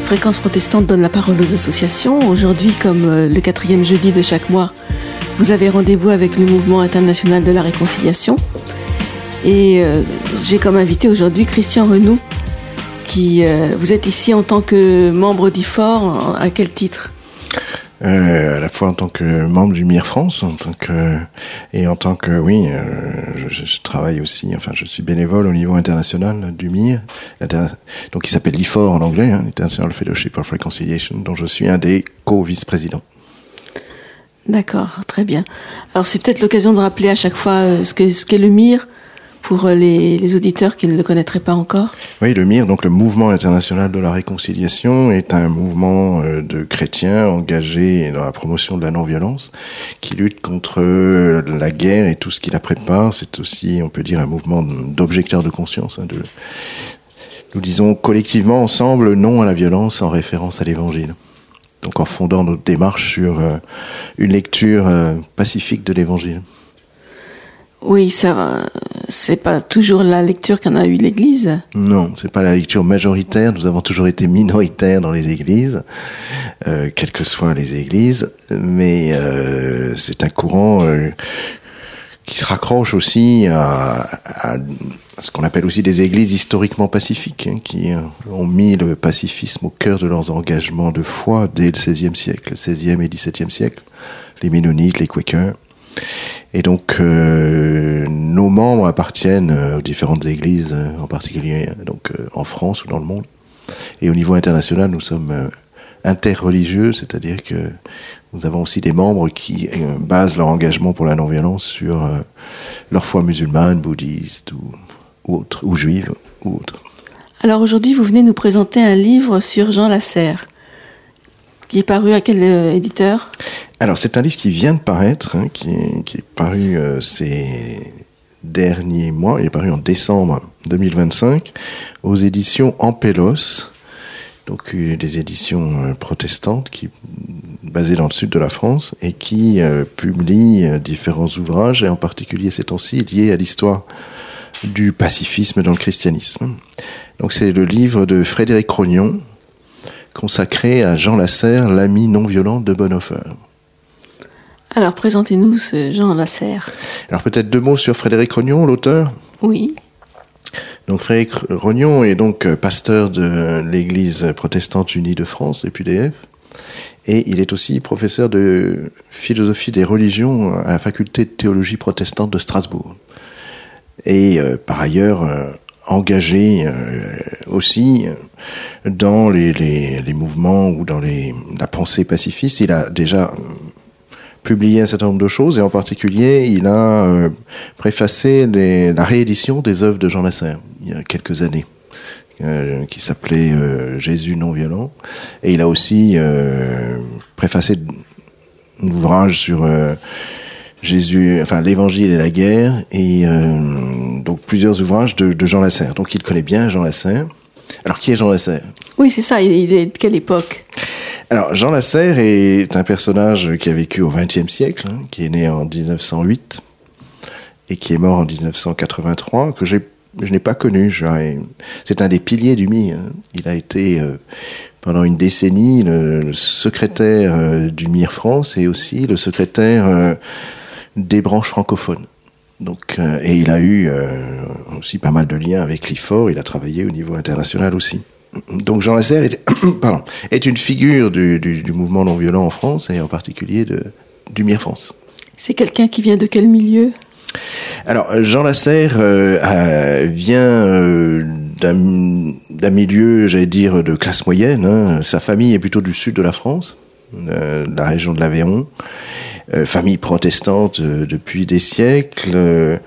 Fréquence protestante donne la parole aux associations. Aujourd'hui, comme le 4e jeudi de chaque mois, vous avez rendez-vous avec le Mouvement international de la réconciliation. Et j'ai comme invité aujourd'hui Christian Renoux, vous êtes ici en tant que membre d'IFOR. À quel titre ? À la fois en tant que membre du MIR France, je travaille aussi, je suis bénévole au niveau international du MIR, donc il s'appelle l'IFOR en anglais, International Fellowship of Reconciliation, dont je suis un des co-vice-présidents. D'accord, très bien. Alors c'est peut-être l'occasion de rappeler à chaque fois ce qu'est le MIR, pour les auditeurs qui ne le connaîtraient pas encore. Oui, le MIR, donc le Mouvement international de la réconciliation, est un mouvement de chrétiens engagés dans la promotion de la non-violence, qui lutte contre la guerre et tout ce qui la prépare. C'est aussi, on peut dire, un mouvement d'objecteurs de conscience. Nous disons collectivement, ensemble, non à la violence en référence à l'Évangile. Donc en fondant notre démarche sur une lecture pacifique de l'Évangile. Oui, c'est pas toujours la lecture qu'en a eu l'Église. Non, c'est pas la lecture majoritaire. Nous avons toujours été minoritaires dans les églises, quelles que soient les églises. Mais c'est un courant qui se raccroche aussi à ce qu'on appelle aussi des églises historiquement pacifiques, qui ont mis le pacifisme au cœur de leurs engagements de foi dès le XVIe siècle, le XVIe et XVIIe siècle. Les Ménonites, les Quakers. Et donc, nos membres appartiennent aux différentes églises, en particulier en France ou dans le monde. Et au niveau international, nous sommes interreligieux, c'est-à-dire que nous avons aussi des membres qui basent leur engagement pour la non-violence sur leur foi musulmane, bouddhiste ou autre, ou juive ou autre. Alors aujourd'hui, vous venez nous présenter un livre sur Jean Lasserre, qui est paru à quel éditeur ? Alors, c'est un livre qui vient de paraître, qui est paru ces derniers mois. Il est paru en décembre 2025 aux éditions Ampélos, donc des éditions protestantes basées dans le sud de la France et qui publient différents ouvrages, et en particulier ces temps-ci liés à l'histoire du pacifisme dans le christianisme. Donc, c'est le livre de Frédéric Rognon, consacré à Jean Lasserre, l'ami non-violent de Bonhoeffer. Alors, présentez-nous ce Jean Lasserre. Alors, peut-être 2 mots sur Frédéric Rognon, l'auteur ? Oui. Donc, Frédéric Rognon est donc pasteur de l'Église protestante unie de France, des PUDF, et il est aussi professeur de philosophie des religions à la faculté de théologie protestante de Strasbourg. Et par ailleurs, engagé aussi dans les mouvements ou dans la pensée pacifiste. Il a déjà publié un certain nombre de choses, et en particulier, il a préfacé la réédition des œuvres de Jean Lasserre, il y a quelques années, qui s'appelait Jésus non-violent. Et il a aussi préfacé un ouvrage sur Jésus, l'Évangile et la guerre, et donc plusieurs ouvrages de Jean Lasserre. Donc il connaît bien Jean Lasserre. Alors, qui est Jean Lasserre ? Oui, c'est ça. Il est de quelle époque ? Alors, Jean Lasserre est un personnage qui a vécu au XXe siècle, qui est né en 1908 et qui est mort en 1983, que je n'ai pas connu. C'est un des piliers du MIR. Il a été, pendant une décennie, le secrétaire du MIR France et aussi le secrétaire des branches francophones. Donc, et il a eu aussi pas mal de liens avec l'IFOR. Il a travaillé au niveau international aussi. Donc Jean Lasserre est une figure du mouvement non-violent en France, et en particulier du MIR France. C'est quelqu'un qui vient de quel milieu ? Alors, Jean Lasserre vient d'un milieu, j'allais dire, de classe moyenne. Sa famille est plutôt du sud de la France, de la région de l'Aveyron. Famille protestante depuis des siècles.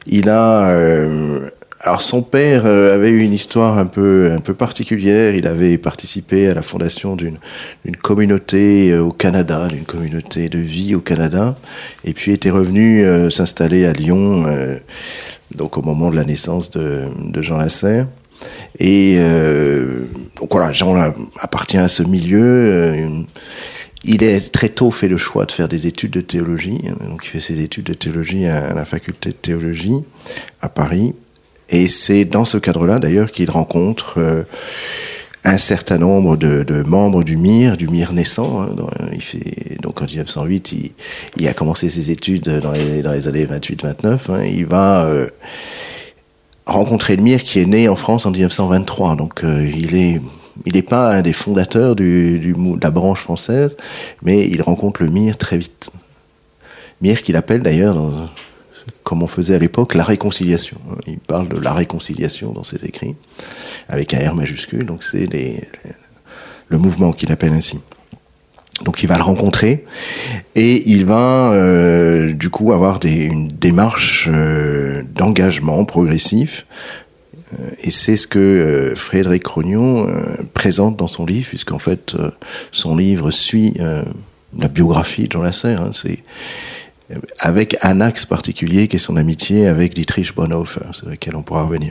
Alors son père avait eu une histoire un peu particulière. Il avait participé à la fondation d'une communauté au Canada, d'une communauté de vie au Canada, et puis était revenu s'installer à Lyon, donc au moment de la naissance de Jean Lasserre. Et donc voilà, Jean appartient à ce milieu. Il a très tôt fait le choix de faire des études de théologie, donc il fait ses études de théologie à la faculté de théologie à Paris, et c'est dans ce cadre-là d'ailleurs qu'il rencontre un certain nombre de membres du MIR naissant. Hein, donc en 1908, il a commencé ses études dans les années 28-29. Hein, il va rencontrer le MIR qui est né en France en 1923. Donc il n'est pas un des fondateurs de la branche française, mais il rencontre le MIR très vite. MIR qu'il appelle d'ailleurs, comme on faisait à l'époque, la réconciliation. Il parle de la réconciliation dans ses écrits, avec un R majuscule, donc c'est le mouvement qu'il appelle ainsi. Donc il va le rencontrer, et il va du coup avoir une démarche d'engagement progressif, et c'est ce que Frédéric Rognon présente dans son livre, puisqu'en fait son livre suit la biographie de Jean Lasserre, hein, avec un axe particulier qui est son amitié avec Dietrich Bonhoeffer, sur lequel on pourra revenir.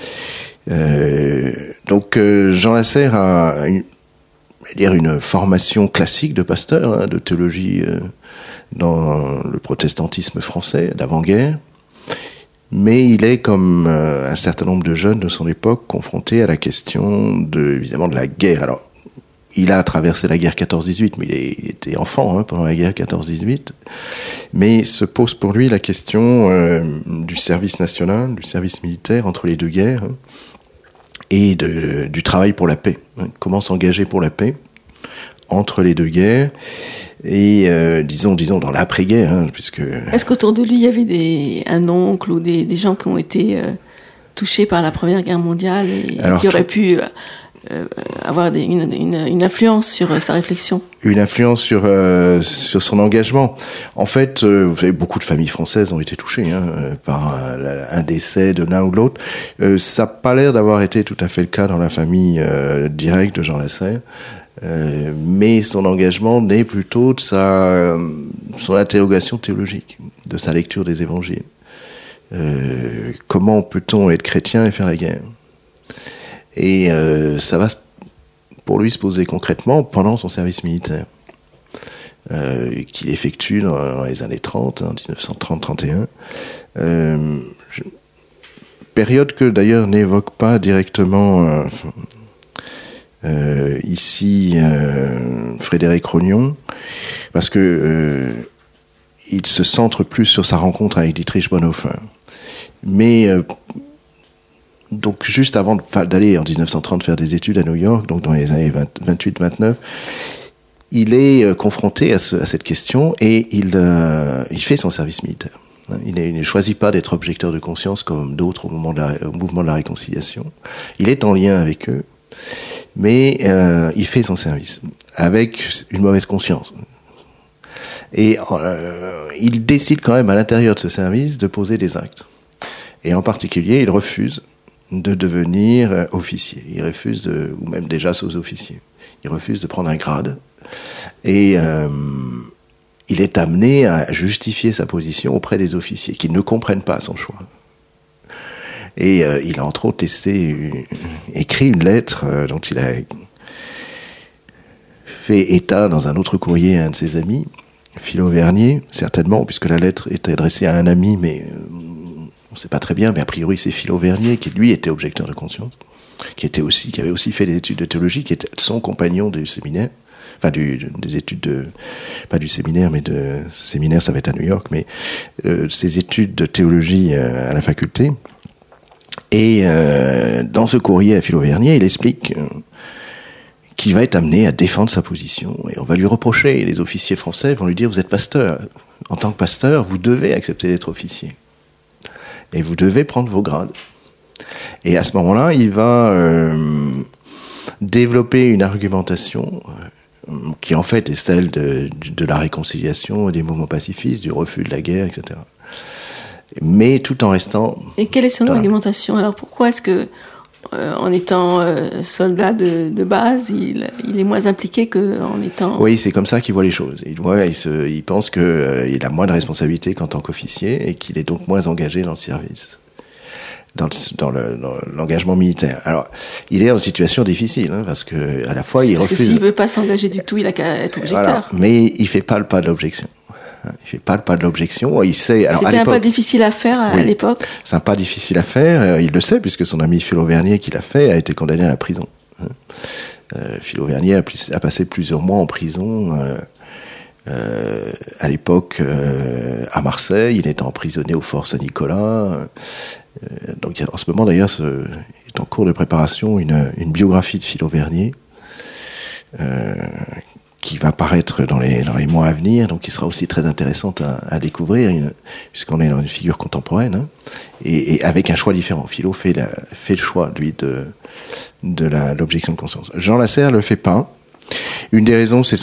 Donc Jean Lasserre a une formation classique de pasteur, hein, de théologie dans le protestantisme français d'avant-guerre, mais il est, comme un certain nombre de jeunes de son époque, confronté à la question évidemment de la guerre. Alors, il a traversé la guerre 14-18, mais il était enfant hein, pendant la guerre 14-18. Mais se pose pour lui la question du service national, du service militaire entre les deux guerres, hein, et du travail pour la paix. Hein. Comment s'engager pour la paix entre les deux guerres, et disons dans l'après-guerre, hein, puisque... Est-ce qu'autour de lui, il y avait un oncle ou des gens qui ont été touchés par la Première Guerre mondiale et qui auraient pu... avoir une influence sur sa réflexion. Une influence sur son engagement. En fait, vous savez, beaucoup de familles françaises ont été touchées hein, par un décès de l'un ou de l'autre. Ça n'a pas l'air d'avoir été tout à fait le cas dans la famille directe de Jean Lasserre, mais son engagement naît plutôt de son interrogation théologique, de sa lecture des évangiles. Comment peut-on être chrétien et faire la guerre ? Et ça va pour lui se poser concrètement pendant son service militaire, qu'il effectue dans les années 30, hein, 1930-31. Période que d'ailleurs n'évoque pas directement ici Frédéric Rognon, parce que il se centre plus sur sa rencontre avec Dietrich Bonhoeffer. Mais... donc juste avant d'aller en 1930 faire des études à New York, donc dans les années 28-29, il est confronté à cette question, et il fait son service militaire. Il ne choisit pas d'être objecteur de conscience comme d'autres au mouvement de la réconciliation. Il est en lien avec eux, mais il fait son service avec une mauvaise conscience. Et il décide quand même à l'intérieur de ce service de poser des actes. Et en particulier, il refuse de devenir officier. Il refuse ou même déjà sous-officier. Il refuse de prendre un grade. Et il est amené à justifier sa position auprès des officiers, qui ne comprennent pas son choix. Et il a entre autres écrit une lettre dont il a fait état dans un autre courrier à un de ses amis, Philo Vernier, certainement, puisque la lettre était adressée à un ami, mais... on ne sait pas très bien, mais a priori c'est Philo Vernier, qui lui était objecteur de conscience, qui avait aussi fait des études de théologie, qui était son compagnon du séminaire, enfin des études pas du séminaire, mais de séminaire, ça va être à New York, mais ses études de théologie à la faculté. Et dans ce courrier à Philo Vernier, il explique qu'il va être amené à défendre sa position, et on va lui reprocher, les officiers français vont lui dire: vous êtes pasteur, en tant que pasteur, vous devez accepter d'être officier. Et vous devez prendre vos grades. Et à ce moment-là, il va développer une argumentation qui en fait est celle de la réconciliation et des mouvements pacifistes, du refus de la guerre, etc. Mais tout en restant... Et quelle est son argumentation ? Alors pourquoi est-ce que, en étant soldat de base, il est moins impliqué qu'en étant... Oui, c'est comme ça qu'il voit les choses. Il pense qu'il a moins de responsabilités qu'en tant qu'officier, et qu'il est donc moins engagé dans le service, dans l'engagement militaire. Alors, il est en situation difficile, hein, parce que à la fois il refuse... Parce que s'il veut pas s'engager du tout, il a qu'à être objecteur. Voilà, mais il fait pas le pas de l'objection. Il fait pas le pas de l'objection. Il sait. Alors, c'était un pas difficile à faire à l'époque. C'est un pas difficile à faire. Il le sait, puisque son ami Philo Vernier qui l'a fait a été condamné à la prison. Philo Vernier a passé plusieurs mois en prison. À l'époque, à Marseille, il était emprisonné au Fort Saint-Nicolas. Donc, en ce moment, d'ailleurs, est en cours de préparation une biographie de Philo Vernier qui va paraître dans les mois à venir, donc qui sera aussi très intéressante à découvrir, puisqu'on est dans une figure contemporaine, et avec un choix différent. Philo fait le choix, lui, de l'objection de conscience. Jean Lasserre le fait pas. Une des raisons, c'est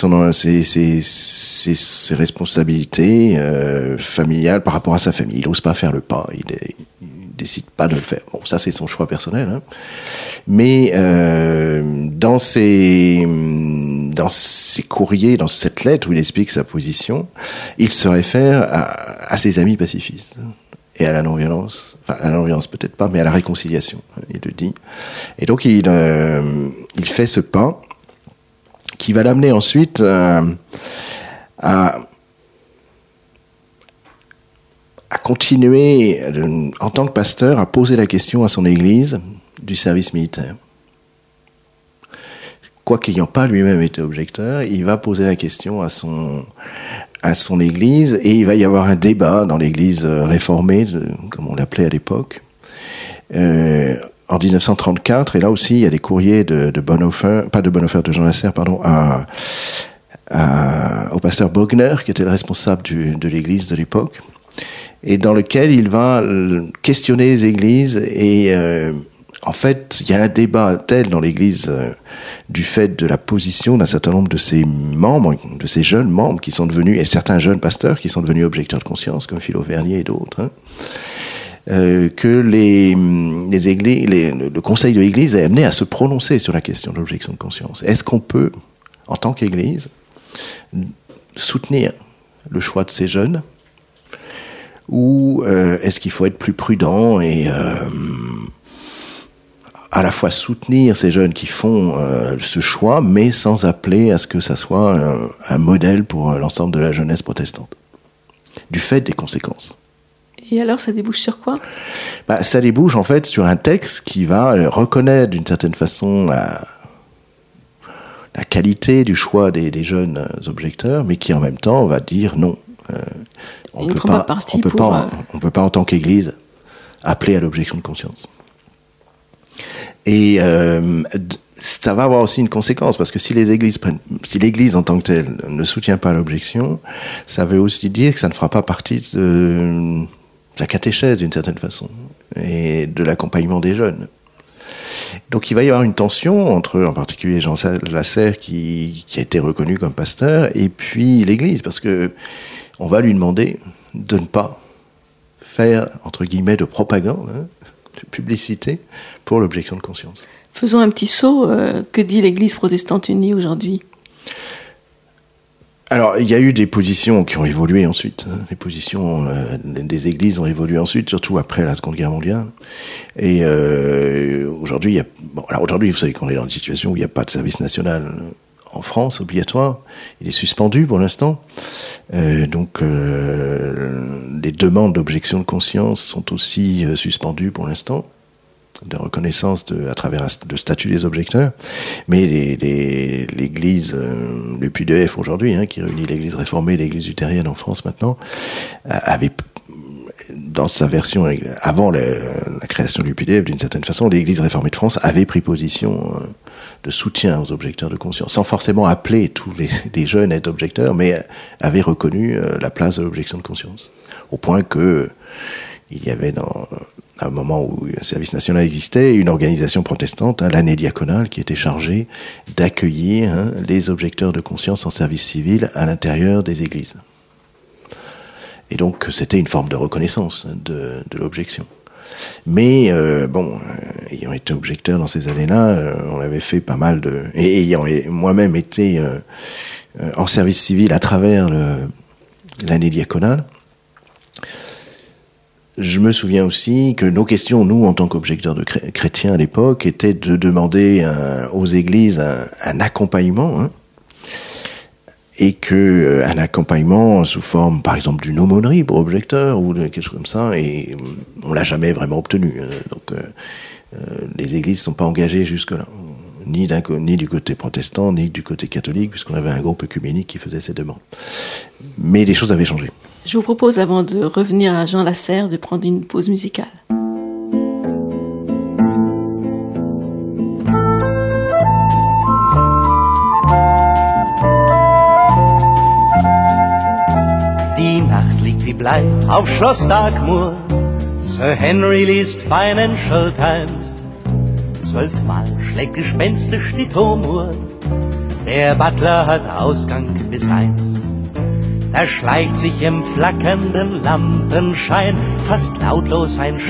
ses responsabilités familiales par rapport à sa famille. Il n'ose pas faire le pas, il décide pas de le faire. Bon, ça c'est son choix personnel, hein. Mais dans ses courriers, dans cette lettre où il explique sa position, il se réfère à ses amis pacifistes et à la non-violence. Enfin, à la non-violence peut-être pas, mais à la réconciliation, il le dit. Et donc il fait ce pas qui va l'amener ensuite à continuer, en tant que pasteur, à poser la question à son Église du service militaire. Quoique n'ayant pas lui-même été objecteur, il va poser la question à son Église, et il va y avoir un débat dans l'Église réformée, comme on l'appelait à l'époque, en 1934, et là aussi il y a des courriers de Jean Lasserre, au pasteur Bogner, qui était le responsable de l'église de l'époque, et dans lequel il va questionner les églises, et en fait il y a un débat tel dans l'église du fait de la position d'un certain nombre de ses membres, de ses jeunes membres qui sont devenus, et certains jeunes pasteurs qui sont devenus objecteurs de conscience, comme Philo Vernier et d'autres, que le conseil de l'Église est amené à se prononcer sur la question de l'objection de conscience. Est-ce qu'on peut, en tant qu'Église, soutenir le choix de ces jeunes, ou est-ce qu'il faut être plus prudent et à la fois soutenir ces jeunes qui font ce choix, mais sans appeler à ce que ça soit un modèle pour l'ensemble de la jeunesse protestante, du fait des conséquences. Et alors, ça débouche sur quoi ? Ça débouche en fait sur un texte qui va reconnaître d'une certaine façon la qualité du choix des jeunes objecteurs, mais qui en même temps va dire non. On peut pas en tant qu'Église appeler à l'objection de conscience. Et ça va avoir aussi une conséquence, parce que si l'Église en tant que telle ne soutient pas l'objection, ça veut aussi dire que ça ne fera pas partie de la catéchèse d'une certaine façon, et de l'accompagnement des jeunes. Donc il va y avoir une tension entre, en particulier, Jean Lasserre qui a été reconnu comme pasteur, et puis l'Église, parce que on va lui demander de ne pas faire, entre guillemets, de propagande, de publicité pour l'objection de conscience. Faisons un petit saut. Que dit l'Église protestante unie aujourd'hui ? Alors, il y a eu des positions qui ont évolué ensuite. Les positions des églises ont évolué ensuite, surtout après la Seconde Guerre mondiale. Et aujourd'hui, aujourd'hui, vous savez qu'on est dans une situation où il n'y a pas de service national en France obligatoire. Il est suspendu pour l'instant. Donc, les demandes d'objection de conscience sont aussi suspendues pour l'instant, de reconnaissance à travers le statut des objecteurs. Mais l'église, le PUDF aujourd'hui, qui réunit l'église réformée et l'église luthérienne en France maintenant, avait, dans sa version, avant la création du PUDF, d'une certaine façon, l'église réformée de France avait pris position de soutien aux objecteurs de conscience, sans forcément appeler tous les jeunes à être objecteurs, mais avait reconnu la place de l'objection de conscience. Au point que il y avait à un moment où un service national existait, une organisation protestante, l'année diaconale, qui était chargée d'accueillir les objecteurs de conscience en service civil à l'intérieur des églises. Et donc, c'était une forme de reconnaissance de l'objection. Mais, ayant été objecteur dans ces années-là, on avait fait pas mal et ayant moi-même été en service civil à travers l'année diaconale, je me souviens aussi que nos questions, nous, en tant qu'objecteurs de chrétiens à l'époque, étaient de demander aux églises un accompagnement, et que un accompagnement sous forme, par exemple, d'une aumônerie pour objecteurs ou de quelque chose comme ça, et on l'a jamais vraiment obtenu. Donc, les églises ne sont pas engagées jusque-là. ni du côté protestant, ni du côté catholique, puisqu'on avait un groupe œcuménique qui faisait ces demandes. Mais les choses avaient changé. Je vous propose, avant de revenir à Jean Lasserre, de prendre une pause musicale. Die Nacht liegt wie Blei auf Schloss Dagmar. Sir Henry liest Financial Times. 12-mal schlägt gespenstisch die Turmuhr. Der Butler hat Ausgang bis 1. Da schleicht sich im flackernden Lampenschein fast lautlos ein